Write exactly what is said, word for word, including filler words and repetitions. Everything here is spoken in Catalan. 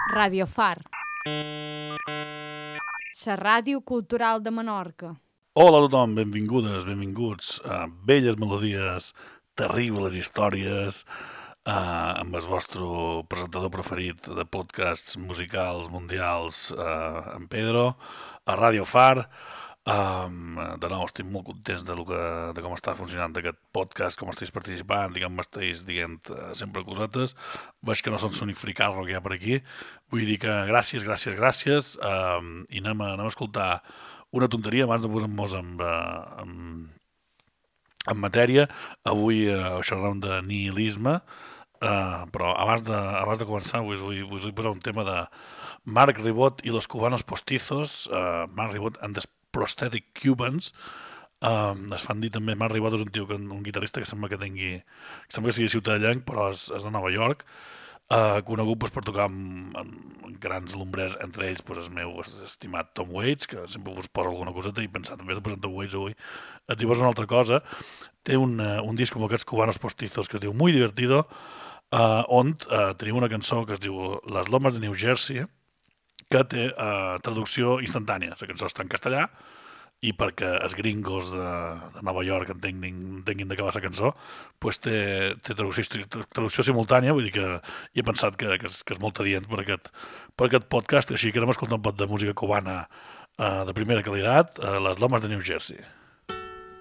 Radio Far, la ràdio cultural de Menorca. Hola a tothom, benvingudes, benvinguts a Belles Melodies, Terribles Històries, eh, amb el vostre presentador preferit de podcasts musicals mundials, eh, en Pedro, a Radio Far. Um, de nou, estic molt contents de, lo que, de com està funcionant aquest podcast, com esteu participant, diguem, m'esteu dient uh, sempre cosetes. Veig que no són l'únic fricarro que hi ha per aquí. Vull dir que gràcies, gràcies, gràcies. Um, I anem a, anem a escoltar una tonteria abans de posar-nos en, en, en matèria. Avui uh, xerrarem de nihilisme, uh, però abans de, abans de començar us vull, us vull posar un tema de Marc Ribot i los cubanos postizos. uh, Marc Ribot and the Prosthetic Cubans. Um, es fan dir també, Marc Ribot és un tio, que, un guitarrista que sembla que tingui, que sembla que sigui ciutadà, però és, és de Nova York, uh, conegut pues, per tocar amb, amb grans lumbrers, entre ells pues, el meu estimat Tom Waits, que sempre us posa alguna coseta, i pensat, en vez de posar Tom Waits avui, et diu una altra cosa. Té un, uh, un disc com aquests cubanos postizos que es diu Muy Divertido, uh, on uh, tenim una cançó que es diu Les Lomas de New Jersey, que té uh, traducció instantània. La cançó està en castellà i perquè els gringos de, de Nova York entenguin, entenguin de què va la cançó, pues té, té traducció, traducció simultània, vull dir que he pensat que, que, és, que és molt adient per aquest, per aquest podcast, així que anem a escoltar un pot de música cubana uh, de primera qualitat, uh, Les Lomas de New Jersey.